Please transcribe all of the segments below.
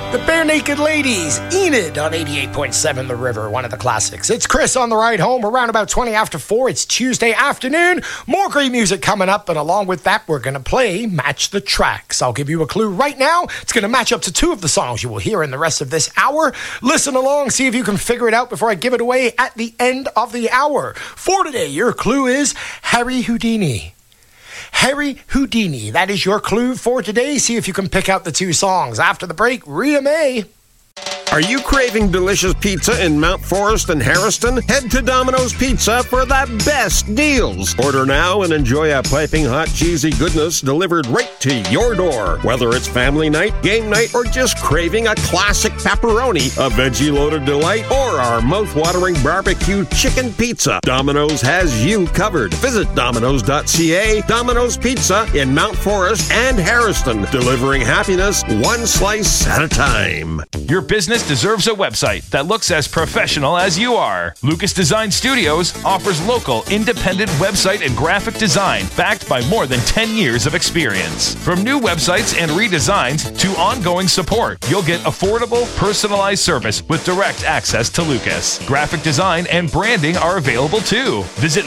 The Bare Naked Ladies, Enid on 88.7 The River, one of the classics. It's Chris on the ride home, around about 20 after 4. It's Tuesday afternoon. More great music coming up, and along with that, we're going to play Match the Tracks. I'll give you a clue right now. It's going to match up to 2 of the songs you will hear in the rest of this hour. Listen along, see if you can figure it out before I give it away at the end of the hour. For today, your clue is Harry Houdini. Harry Houdini, that is your clue for today. See if you can pick out the 2 songs. After the break, Rhea May. Are you craving delicious pizza in Mount Forest and Harrison? Head to Domino's Pizza for the best deals. Order now and enjoy a piping hot cheesy goodness delivered right to your door. Whether it's family night, game night, or just craving a classic pepperoni, a veggie-loaded delight, or our mouth-watering barbecue chicken pizza, Domino's has you covered. Visit Domino's.ca. Domino's Pizza in Mount Forest and Harrison, delivering happiness one slice at a time. Your business deserves a website that looks as professional as you are. Lucas Design Studios offers local, independent website and graphic design backed by more than 10 years of experience. From new websites and redesigns to ongoing support, you'll get affordable, personalized service with direct access to Lucas. Graphic design and branding are available too. Visit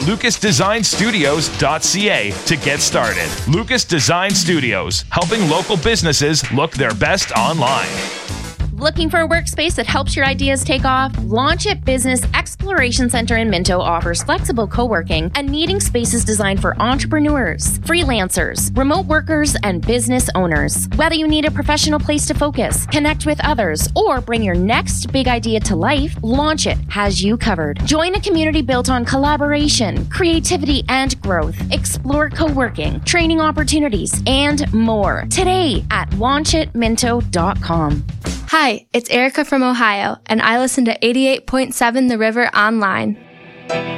lucasdesignstudios.ca to get started. Lucas Design Studios, helping local businesses look their best online. Looking for a workspace that helps your ideas take off? Launch It Business Exploration Center in Minto offers flexible co-working and meeting spaces designed for entrepreneurs, freelancers, remote workers, and business owners. Whether you need a professional place to focus, connect with others, or bring your next big idea to life, Launch It has you covered. Join a community built on collaboration, creativity, and growth. Explore co-working, training opportunities, and more today at launchitminto.com. Hi, it's Erica from Ohio, and I listen to 88.7 The River online.